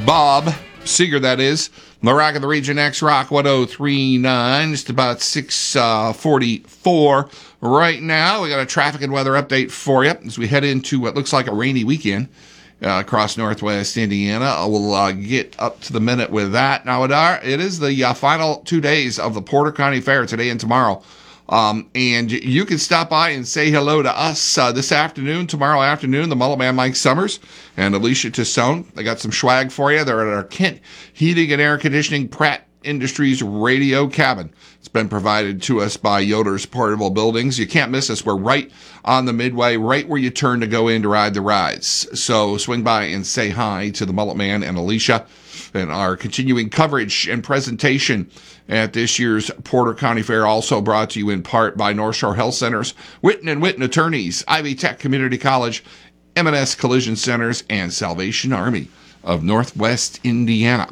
Bob Seger, that is. The Rock of the Region X Rock 1039, just about 6:44 right now. We got a traffic and weather update for you as we head into what looks like a rainy weekend across northwest Indiana. We'll get up to the minute with that. Now, it is the final 2 days of the Porter County Fair, today and tomorrow. And you can stop by and say hello to us this afternoon, tomorrow afternoon, the Mullet Man Mike Summers and Alicia Tassone. They got some swag for you. They're at our Kent Heating and Air Conditioning Pratt Industries radio cabin. It's been provided to us by Yoder's Portable Buildings. You can't miss us. We're right on the midway, right where you turn to go in to ride the rides. So swing by and say hi to the Mullet Man and Alicia. And our continuing coverage and presentation at this year's Porter County Fair, also brought to you in part by North Shore Health Centers, Witten & Witten Attorneys, Ivy Tech Community College, M&S Collision Centers, and Salvation Army of Northwest Indiana.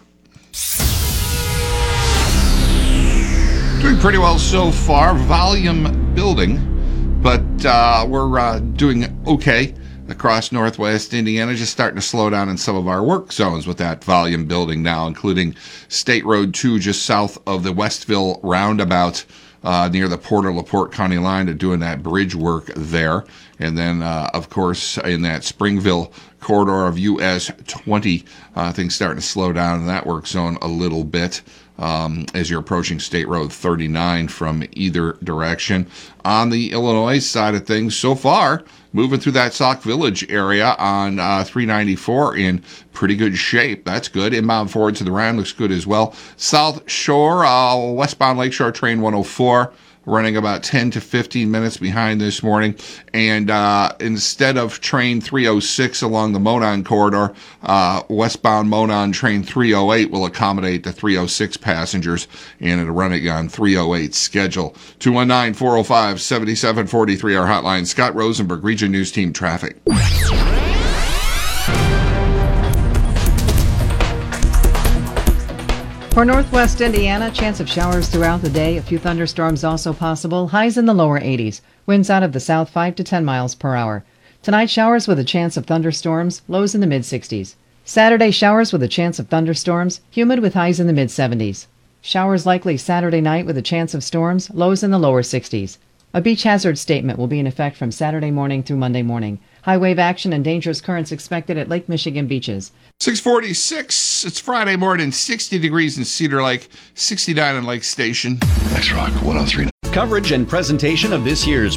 Doing pretty well so far. Volume building, but we're doing okay across northwest Indiana, just starting to slow down in some of our work zones with that volume building now, including State Road 2 just south of the Westville roundabout near the Porter-LaPorte County line. They're doing that bridge work there. And then, of course, in that Springville corridor of US 20, things starting to slow down in that work zone a little bit as you're approaching State Road 39 from either direction. On the Illinois side of things, so far, moving through that Sauk Village area on 394 in pretty good shape. That's good. Inbound forward to the Rhine looks good as well. South Shore, westbound Lakeshore Train 104, running about 10 to 15 minutes behind this morning. And instead of Train 306 along the Monon corridor, westbound Monon Train 308 will accommodate the 306 passengers, and it'll run it on 308 schedule. 219-405-7743, our hotline. Scott Rosenberg, Region News Team Traffic. For northwest Indiana, chance of showers throughout the day. A few thunderstorms also possible. Highs in the lower 80s. Winds out of the south 5 to 10 miles per hour. Tonight, showers with a chance of thunderstorms. Lows in the mid-60s. Saturday, showers with a chance of thunderstorms. Humid with highs in the mid-70s. Showers likely Saturday night with a chance of storms. Lows in the lower 60s. A beach hazard statement will be in effect from Saturday morning through Monday morning. High wave action and dangerous currents expected at Lake Michigan beaches. 6:46. It's Friday morning, 60 degrees in Cedar Lake, 69 in Lake Station. X Rock 103. Coverage and presentation of this year's